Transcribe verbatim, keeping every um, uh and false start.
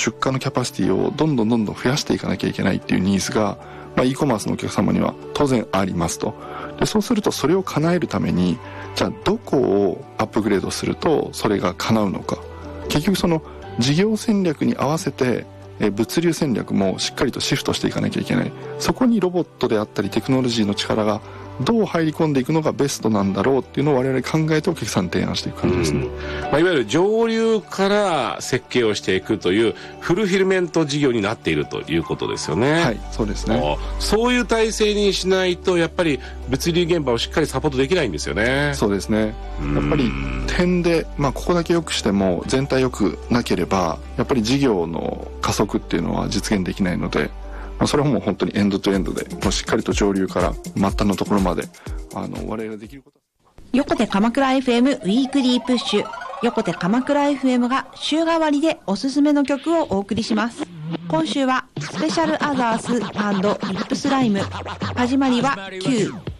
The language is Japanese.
出荷のキャパシティをどんどんどんどん増やしていかなきゃいけないっていうニーズが、まあ、e コマースのお客様には当然ありますと。でそうするとそれを叶えるためにじゃあどこをアップグレードするとそれが叶うのか。結局その事業戦略に合わせてえ物流戦略もしっかりとシフトしていかなきゃいけない。そこにロボットであったりテクノロジーの力がどう入り込んでいくのがベストなんだろうっていうのを我々考えてお客さんに提案していく感じですね、 うんまあ、いわゆる上流から設計をしていくというフルフィルメント事業になっているということですよね。 はい、そうですね。 そういう体制にしないとやっぱり物流現場をしっかりサポートできないんですよね。 そうですね。やっぱり点で、まあ、ここだけ良くしても全体良くなければやっぱり事業の加速っていうのは実現できないので、まあ、それはもう本当にエンドとエンドでもうしっかりと上流から末端のところまであの我々ができること。 横手鎌倉 エフエム ウィークリープッシュ。横手鎌倉 エフエム が週替わりでおすすめの曲をお送りします。今週はスペシャルアザース&リップスライム。始まりはきゅう。